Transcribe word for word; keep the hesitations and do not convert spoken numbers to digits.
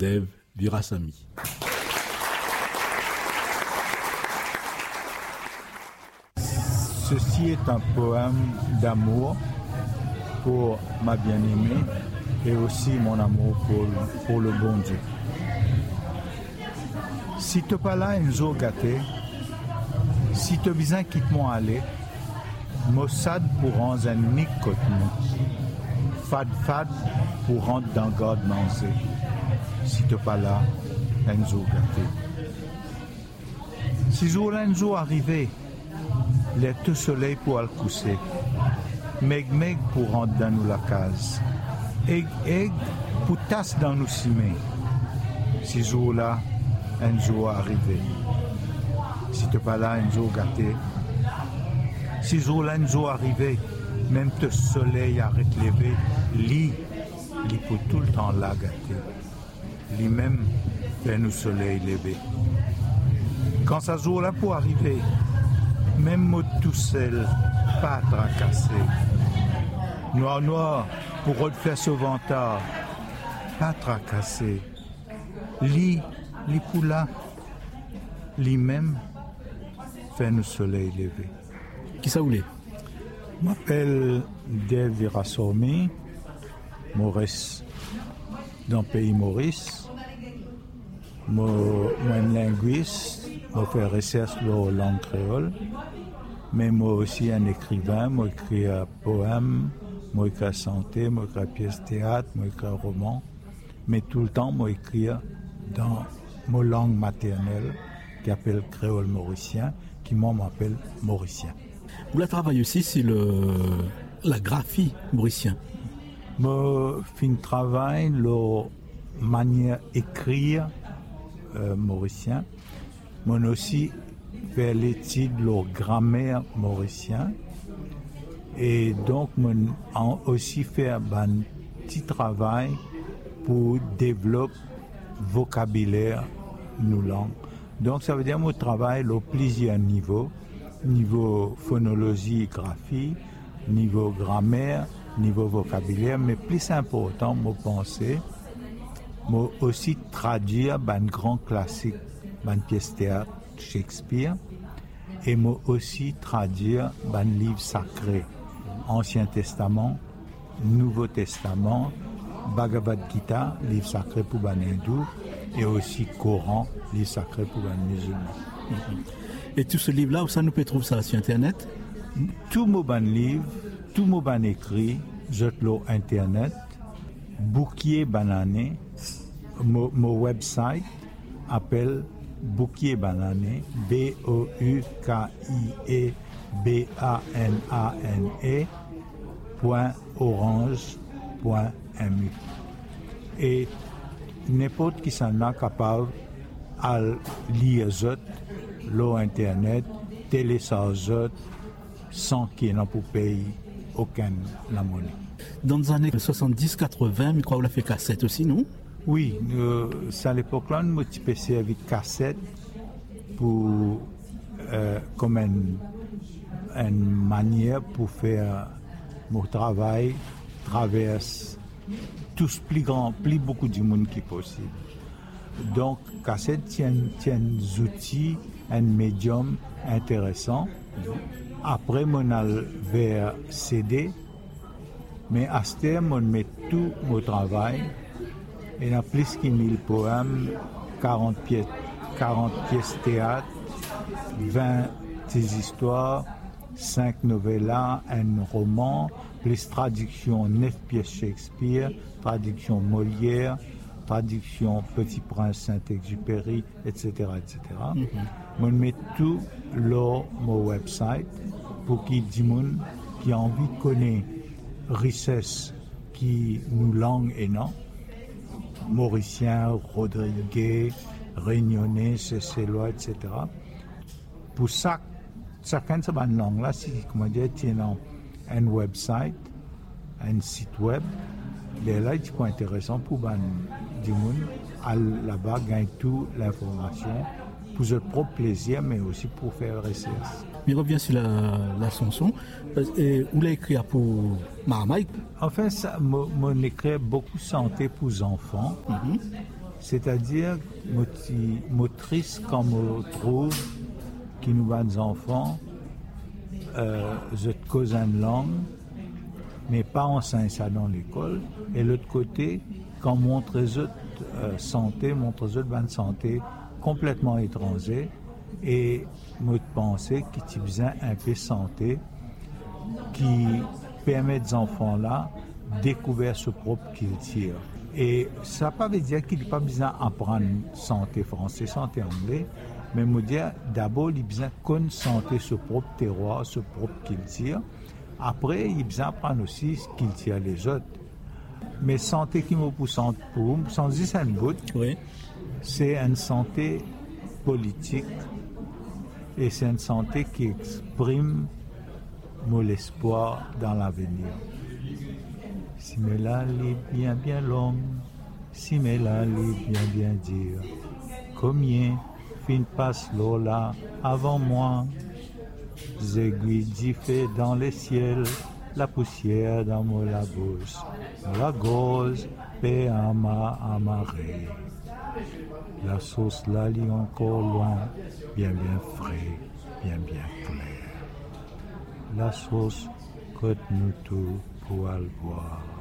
Dave Virasamy. Ceci est un poème d'amour pour ma bien-aimée et aussi mon amour pour, pour le bon Dieu. Si te pas là un jour gâté, si te besoin quitte-moi aller, Mossad pour rendre un nick fad fad pour rendre dans garde manger. Si te pas là un jour gâté. Si jour un jour arrivé, les tout soleil pour le coucher, meg meg pour rentrer dans nous la case, egg egg pour tasse dans nous cimer. Si jour là, un jour arrivé. Si te pas là, un jour gâté. Si jour là, un jour arrivé, même te soleil arrête lever, lit, lit pour tout le temps là gâté. Lit même fait nous soleil lever. Quand ça jour là pour arriver, même moi tout seul, pas tracassé. Noir noir pour refaire ce ventard, pas tracassé. Lit, lit pour là, lit même fait nous soleil lever. Qui ça voulait? Je m'appelle Dave Virasamy, Maurice, dans le pays Maurice. Je suis linguiste, je fais recherche sur la langue créole, mais moi aussi un écrivain, moi écris un poème, moi écris santé, moi écris pièce théâtre, moi écris un roman, mais tout le temps moi écris dans ma langue maternelle qui s'appelle créole mauricien, qui moi m'appelle mauricien. Vous la travaillez aussi sur le, la graphie mauricien. Moi, fin travail, la manière d'écrire euh, mauricien. Moi aussi fait l'étude de la grammaire mauricien. Et donc, moi aussi fait un petit travail pour développer le vocabulaire de nos langues. Donc, ça veut dire que moi travaille à plusieurs niveaux. Niveau phonologie et graphie, niveau grammaire, niveau vocabulaire, mais plus important, moi penser, moi aussi traduire un grand classique, une pièce théâtre Shakespeare, et moi aussi traduire un livre sacré, Ancien Testament, Nouveau Testament, Bhagavad Gita, livre sacré pour les hindous, et aussi Coran, livre sacré pour les musulmans. Mm-hmm. Et tout ce livre-là, où ça nous peut trouver ça sur Internet? Tout mon ban livre, tout mon ban écrit, je l'ai Internet, Bouquier Banané, mon, mon website appelle Bouquier Banané, B O U K I E B A N A N E, point orange, point M U. Et n'importe qui s'en a capable à lire l'eau Internet, télécharger sans qu'il y ait pour payer aucune la monnaie. Dans les années soixante-dix quatre-vingts, je crois que vous avez fait cassette aussi, non? Oui, euh, c'est à l'époque-là, nous avons servi de cassette pour, euh, comme une, une manière pour faire mon travail traverse tous plus grand, plus beaucoup du monde qui est possible. Donc, cassette tient, tient des outils, un médium intéressant. Après, on a vers C D, mais à ce terme, on met tout mon travail. Il y a plus que mille poèmes, quarante pièces, quarante pièces théâtre, vingt histoires, cinq novellas, un roman, plus traduction neuf pièces Shakespeare, traduction Molière, traduction Petit Prince Saint-Exupéry, et cetera, et cetera. Mm-hmm. On met tout sur mon website pour qu'il y ait des gens qui ont envie de connaître richesse qui nous langue et non. Mauricien, Rodriguez, Réunionnais, Cécélois, et cetera. Pour ça, chacun de ces langues-là, c'est comment dire, tient un website, un site web. Et là, c'est pas intéressant pour les gens aller là-bas, gagner toute l'information pour leur propre plaisir, mais aussi pour faire recherche. Il revient sur la, la chanson. Et vous l'avez écrit pour Marmaille? En fait, ça, mon écrit beaucoup santé pour les enfants. Mm-hmm. C'est-à-dire, moti- motrice comme on trouve, qui nous va des enfants, euh, je cause une langue, mais pas enseigne ça dans l'école. Et l'autre côté, quand montre les autres euh, santé, montre les autres bonne santé, complètement étranger, et moi de penser qu'il y a besoin un peu de santé qui permet aux enfants là découvrir ce propre qu'ils tirent. Et ça ne veut pas dire qu'il n'y a pas besoin d'apprendre santé français, santé anglais, mais me dire d'abord il y a besoin de connaître santé ce propre terroir, ce propre qu'il tire. Après, il y a besoin d'apprendre aussi ce qu'il tire les autres. Mais santé qui me pousse pour sans dire c'est un bout, Oui. c'est une santé politique et c'est une santé qui exprime mon espoir dans l'avenir. Si mes est bien bien longue, si mes est bien bien dire, combien fin passe l'eau là avant moi, aiguilles diffées dans les ciels, la poussière dans mon la bouche, la gauze, paix à ma amarré. La sauce là lit encore loin, bien bien frais, bien bien clair. La sauce que nous tous pour le boire.